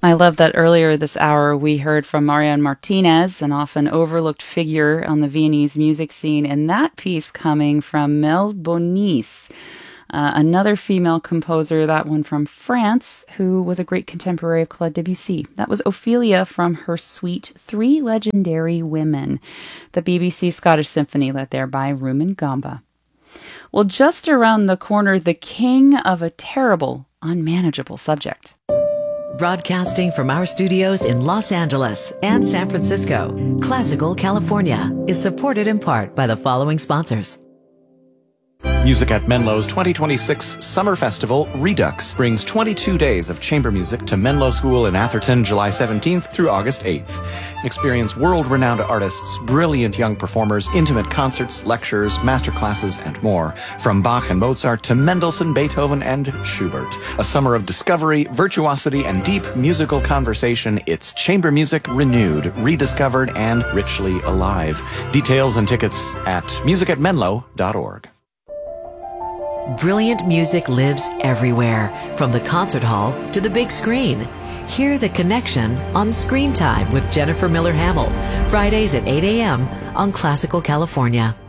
I love that earlier this hour we heard from Marian Martinez, an often overlooked figure on the Viennese music scene, and that piece coming from Mel Bonis, another female composer, that one from France, who was a great contemporary of Claude Debussy. That was Ophelia from her suite Three Legendary Women, the BBC Scottish Symphony led there by Rumen Gamba. Well, just around the corner, the king of a terrible, unmanageable subject. Broadcasting from our studios in Los Angeles and San Francisco, Classical California is supported in part by the following sponsors. Music at Menlo's 2026 Summer Festival, Redux, brings 22 days of chamber music to Menlo School in Atherton, July 17th through August 8th. Experience world-renowned artists, brilliant young performers, intimate concerts, lectures, masterclasses, and more. From Bach and Mozart to Mendelssohn, Beethoven, and Schubert. A summer of discovery, virtuosity, and deep musical conversation. It's chamber music renewed, rediscovered, and richly alive. Details and tickets at musicatmenlo.org. Brilliant music lives everywhere, from the concert hall to the big screen. Hear the connection on Screen Time with Jennifer Miller Hamill, Fridays at 8 a.m. on Classical California.